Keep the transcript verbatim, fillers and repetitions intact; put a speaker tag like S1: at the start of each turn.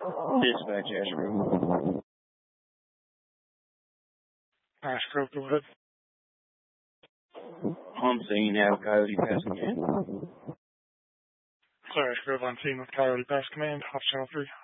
S1: Dispatch Asheville.
S2: Ash Grove, go ahead.
S1: On scene, have Coyote Pass Command.
S2: Clear Ash Grove on scene with Coyote Pass Command, Hop Channel three.